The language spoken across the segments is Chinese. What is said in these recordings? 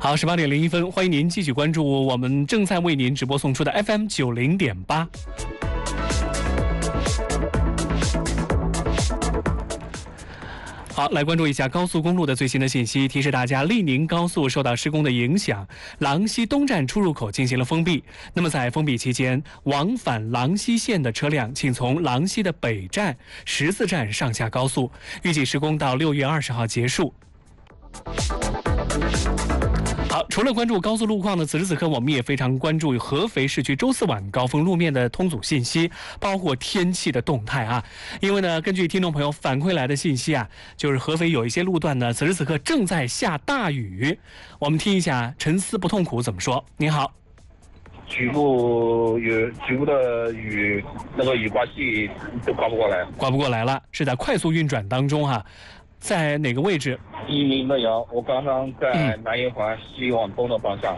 好，18:01，欢迎您继续关注我们正在为您直播送出的 FM 90.8。好，来关注一下高速公路的最新的信息。提示大家，利宁高速受到施工的影响，郎西东站出入口进行了封闭。那么在封闭期间，往返郎西线的车辆请从郎西的北站、14站上下高速。预计施工到6月20号结束。好，除了关注高速路况呢，此时此刻我们也非常关注合肥市区周四晚高峰路面的通阻信息，包括天气的动态啊。因为呢，根据听众朋友反馈来的信息啊，就是合肥有一些路段呢，此时此刻正在下大雨。我们听一下沉思不痛苦怎么说。您好， 局部的雨，那个雨刮器都刮不过来。 刮不过来了，是在快速运转当中哈。在哪个位置 ？101，我刚刚在南一环西往东的方向。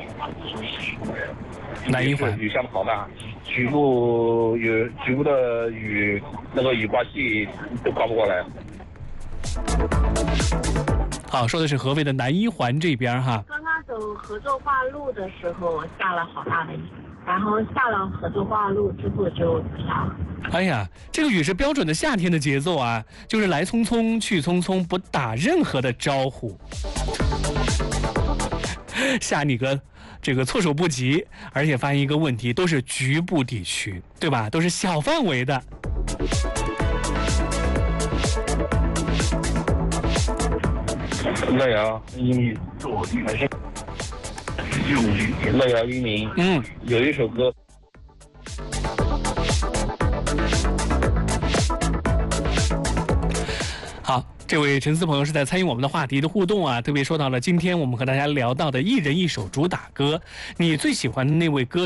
南一环雨下的好大，局部的雨，那个雨刮器都刮不过来。 好，说的是合肥的南一环这边哈。 刚刚走合作化路的时候下了好大的雨，然后下了合作化路之后就不下了。 哎呀，这个雨是标准的夏天的节奏啊，就是来匆匆去匆匆，不打任何的招呼，吓你个这个措手不及。而且发现一个问题，都是局部地区，对吧？都是小范围的。 乐阳1名，有一首歌。 好，这位陈思朋友是在参与我们的话题的互动啊，特别说到了今天我们和大家聊到的一人一首主打歌，你最喜欢的那位歌